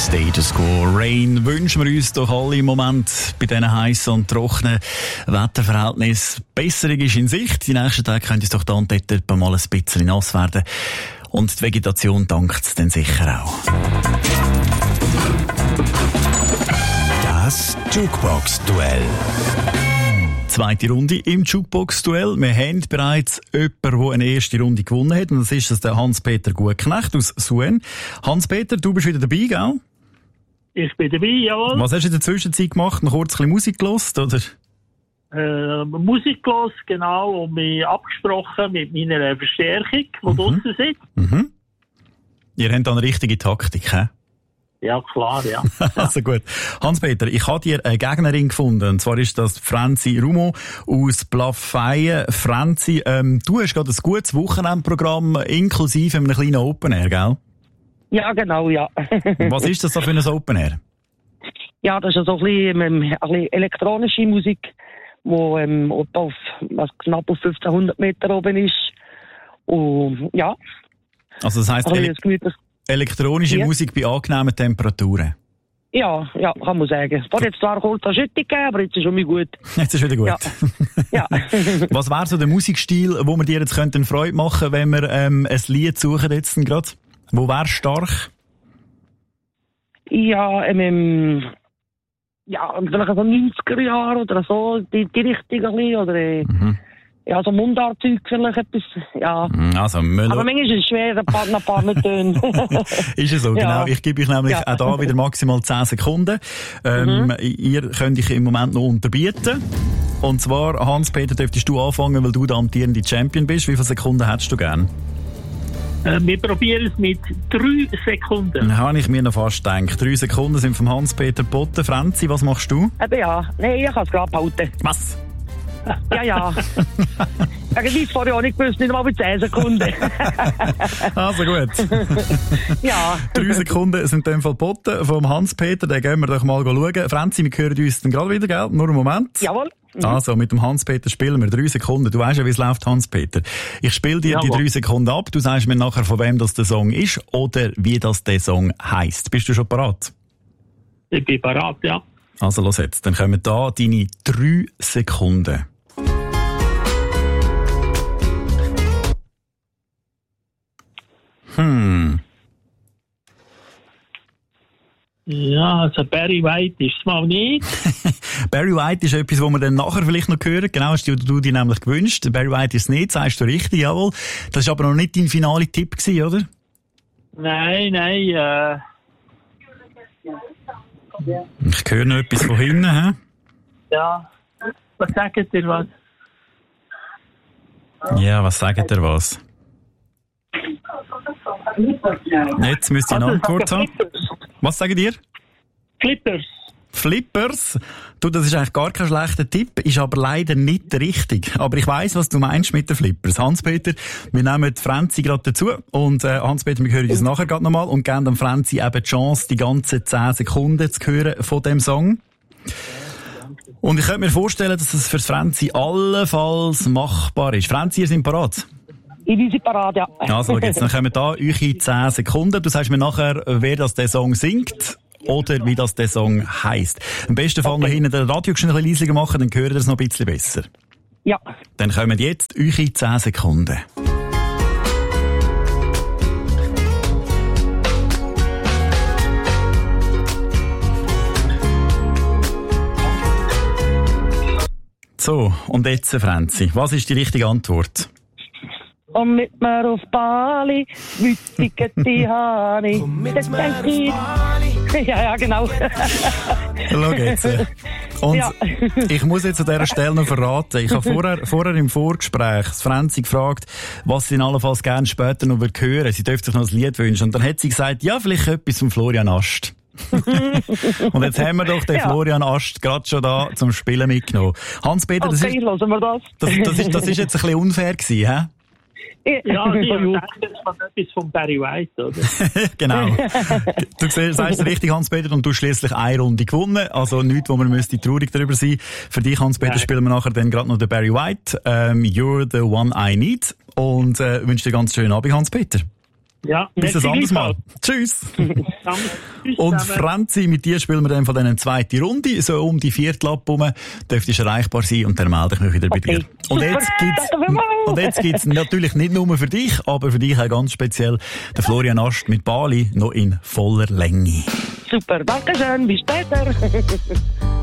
Status Quo. Rain wünschen wir uns doch alle im Moment bei diesen heissen und trockenen Wetterverhältnissen. Besserung ist in Sicht. Die nächsten Tage könnte es doch dann dort mal ein bisschen nass werden. Und die Vegetation dankt es dann sicher auch. Das Jukebox-Duell. Zweite Runde im Jukebox-Duell. Wir haben bereits jemanden, der eine erste Runde gewonnen hat. Und das ist der Hans-Peter Gutknecht aus Suen. Hans-Peter, du bist wieder dabei, gell? Ich bin dabei, jawohl. Was hast du in der Zwischenzeit gemacht? Noch kurz ein bisschen Musik gehört, oder? Musik gehört, genau, und mich abgesprochen mit meiner Verstärkung, die draussen sitzt. Mhm. Ihr habt da eine richtige Taktik, hä? Ja, klar, ja. Also gut. Hans-Peter, ich habe dir eine Gegnerin gefunden. Und zwar ist das Franzi Rumo aus Blaffeien. Franzi, du hast gerade ein gutes Wochenendprogramm inklusive einem kleinen Open Air, gell? Ja, genau, ja. Was ist das da für ein Open Air? Ja, das ist so ein bisschen elektronische Musik, wo auf knapp auf 1500 Meter oben ist. Und ja. Also das heisst elektronische Musik bei angenehmen Temperaturen? Ja, kann man sagen. Es hat jetzt zwar kurz eine Schüttung gegeben, aber jetzt ist schon gut. Jetzt ist wieder gut. Ja. Was wäre so der Musikstil, wo wir dir jetzt eine Freude machen könnten, wenn wir ein Lied suchen jetzt gerade? Wo wäre stark? Ja, vielleicht so 90er Jahre oder so, die Richtung ein bisschen, oder ja, so Mundartzeug vielleicht etwas, ja. Also, aber manchmal ist es schwer, ein paar nicht tönen. Ist es so, genau. Ich gebe euch nämlich auch da wieder maximal 10 Sekunden. Ihr könnt euch im Moment noch unterbieten. Und zwar, Hans-Peter, dürftest du anfangen, weil du der amtierende Champion bist. Wie viele Sekunden hättest du gern? Wir probieren es mit 3 Sekunden. Dann habe ich mir noch fast gedacht. 3 Sekunden sind vom Hans-Peter Botten. Franzi, was machst du? Ja. Nein, ich kann es gerade behalten. Was? Ja. Wegen dies vorher auch nicht gewusst, nicht mal mit 10 Sekunden. Also gut. Ja. 3 Sekunden sind in dem Fall geboten vom Hans-Peter. Den gehen wir doch mal schauen. Franzi, wir hören uns dann gerade wieder, gell? Nur einen Moment. Jawohl. Also, mit dem Hans-Peter spielen wir 3 Sekunden. Du weißt ja, wie es läuft, Hans-Peter. Ich spiele dir die 3 Sekunden ab. Du sagst mir nachher, von wem das der Song ist oder wie das der Song heisst. Bist du schon parat? Ich bin parat, ja. Also, los jetzt. Dann kommen da deine 3 Sekunden. Ja, also Barry White ist es mal nicht. Barry White ist etwas, was wir dann nachher vielleicht noch hören. Genau, hast du dir nämlich gewünscht. Barry White ist es nicht, sagst du richtig, jawohl. Das war aber noch nicht dein finaler Tipp gewesen, oder? Nein. Ich höre noch etwas von hinten, hä? Ja. Was sagt ihr was? Ja, was sagt ihr was? Jetzt müsst ihr eine Antwort haben. Was sagt ihr? Flippers? Du, das ist eigentlich gar kein schlechter Tipp, ist aber leider nicht richtig. Aber ich weiss, was du meinst mit den Flippers. Hans-Peter, wir nehmen Franzi gerade dazu. Und Hans-Peter, wir hören uns nachher gerade nochmal und geben dem Franzi eben die Chance, die ganzen 10 Sekunden zu hören von dem Song. Und ich könnte mir vorstellen, dass es für Franzi allenfalls machbar ist. Franzi, ihr seid parat? Ich bin parat, ja. Also, jetzt, dann kommen da eure 10 Sekunden. Du sagst mir nachher, wer das der Song singt oder wie das der Song heisst. Am besten Fall noch hinten den Radio ein bisschen leiser machen, dann hören wir es noch ein bisschen besser. Ja. Dann kommen jetzt eure 10 Sekunden. So, und jetzt, Franzi, was ist die richtige Antwort? Komm mit mir auf Bali, wütige die Hani. Komm mit mir auf Bali. Ja, genau. Schau jetzt. Und ich muss jetzt an dieser Stelle noch verraten, ich habe vorher im Vorgespräch Franzi gefragt, was sie allenfalls gerne später noch hören. Sie dürfte sich noch ein Lied wünschen. Und dann hat sie gesagt, ja, vielleicht etwas von Florian Ast. Und jetzt haben wir doch den Florian Ast gerade schon da zum Spielen mitgenommen. Hans-Peter, das ist jetzt ein bisschen unfair gewesen, hä? Ja, ich denke, das war etwas von Barry White, oder? Genau. Du sagst es richtig, Hans-Peter, und du hast schliesslich eine Runde gewonnen. Also nichts, wo man müsste traurig darüber sein. Für dich, Hans-Peter, spielen wir nachher dann gerade noch den Barry White. You're the one I need. Und wünsche dir ganz schönen Abend, Hans-Peter. Ja, bis ein anderes Mal. Tschüss. Und Franzi, mit dir spielen wir dann von eine zweite Runde, so um die Viertel rum, dürftest erreichbar sein und dann melde ich mich wieder bei dir. Und jetzt gibt's natürlich nicht nur für dich, aber für dich auch ganz speziell der Florian Ast mit Bali noch in voller Länge. Super, danke schön, bis später.